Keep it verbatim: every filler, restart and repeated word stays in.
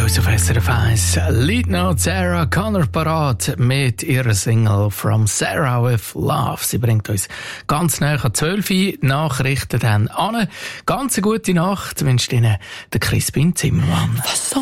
bei uns auf S R F eins. Leadnote Sarah Connor parat mit ihrer Single From Sarah with Love. Sie bringt uns ganz nahe an zwölf Uhr Nachrichten dann an. Ganz eine gute Nacht wünscht Ihnen der Crispin Zimmermann.